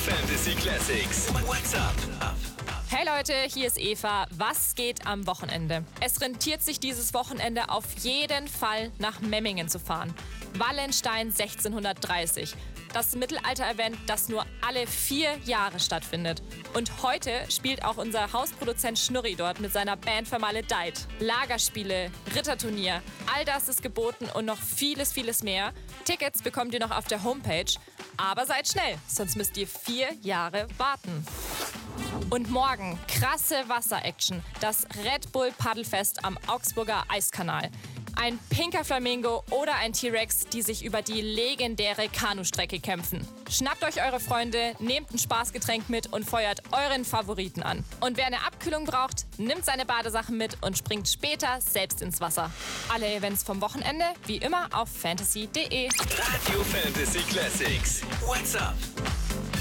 Fantasy Classics. What's up? Hey Leute, hier ist Eva. Was geht am Wochenende? Es rentiert sich dieses Wochenende auf jeden Fall nach Memmingen zu fahren. Wallenstein 1630. Das Mittelalter-Event, das nur alle 4 Jahre stattfindet. Und heute spielt auch unser Hausproduzent Schnurri dort mit seiner Band Vermaledeit. Lagerspiele, Ritterturnier, all das ist geboten und noch vieles, vieles mehr. Tickets bekommt ihr noch auf der Homepage. Aber seid schnell, sonst müsst ihr 4 Jahre warten. Und morgen krasse Wasser-Action, das Red Bull Paddelfest am Augsburger Eiskanal. Ein pinker Flamingo oder ein T-Rex, die sich über die legendäre Kanustrecke kämpfen. Schnappt euch eure Freunde, nehmt ein Spaßgetränk mit und feuert euren Favoriten an. Und wer eine Abkühlung braucht, nimmt seine Badesachen mit und springt später selbst ins Wasser. Alle Events vom Wochenende wie immer auf fantasy.de. Radio Fantasy Classics. What's up?